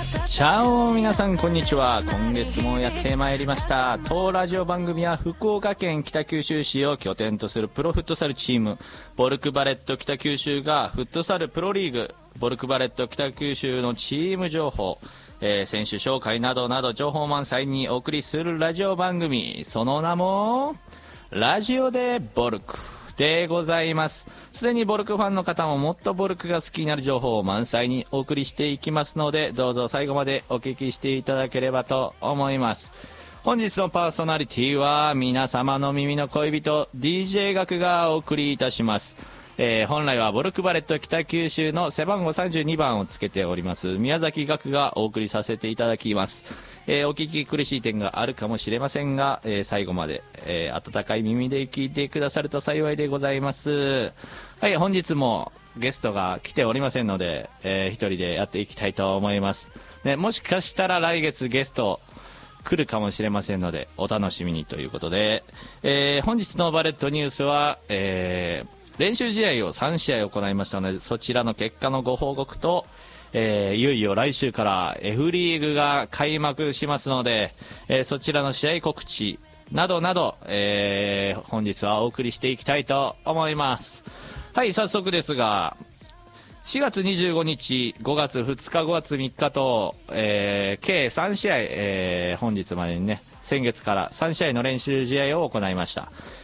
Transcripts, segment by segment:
チャオ皆さんこんにちは。今月もやってまいりました当ラジオ番組は福岡県北九州市を拠点とするプロフットサルチームボルクバレット北九州がフットサルプロリーグボルクバレット北九州のチーム情報、選手紹介などなど情報満載にお送りするラジオ番組、その名もラジオでボルクでございます。すでにボルクファンの方ももっとボルクが好きになる情報を満載にお送りしていきますので、どうぞ最後までお聞きしていただければと思います。本日のパーソナリティは皆様の耳の恋人 DJ ガクがお送りいたします。本来はボルクバレット北九州の背番号32番をつけております宮崎学がお送りさせていただきます。お聞き苦しい点があるかもしれませんが、最後まで、温かい耳で聞いてくださると幸いでございます。はい、本日もゲストが来ておりませんので、一人でやっていきたいと思います、ね。もしかしたら来月ゲスト来るかもしれませんのでお楽しみにということで、本日のバレットニュースは、練習試合を3試合行いましたので、そちらの結果のご報告と、いよいよ来週から F リーグが開幕しますので、そちらの試合告知などなど、本日はお送りしていきたいと思います。はい、早速ですが4月25日5月2日5月3日と、計3試合、本日までにね先月から3試合の練習試合を行いました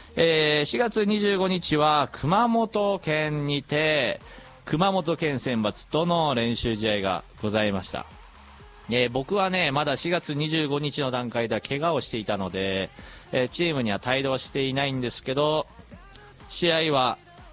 。4月25日は熊本県にて熊本県選抜との練習試合がございました。僕はねまだ4月25日の段階では怪我をしていたので、チームには帯同していないんですけど、試合は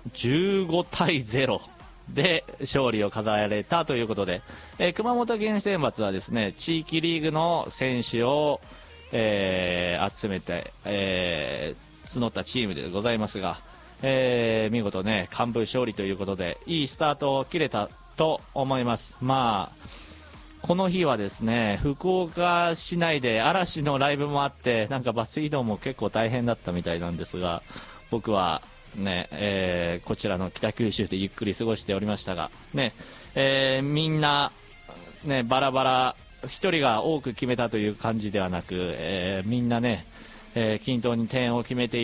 15対0で勝利を飾られたということで、熊本県選抜はですね地域リーグの選手を、集めて、募ったチームでございますが、見事ね完封勝利ということでいいスタートを切れたと思います。まあこの日はですね福岡市内で嵐のライブもあって、なんかバス移動も結構大変だったみたいなんですが、僕はね、こちらの北九州でゆっくり過ごしておりましたがね、みんなねバラバラ1人が多く決めたという感じではなく、みんなね、均等に点を決めて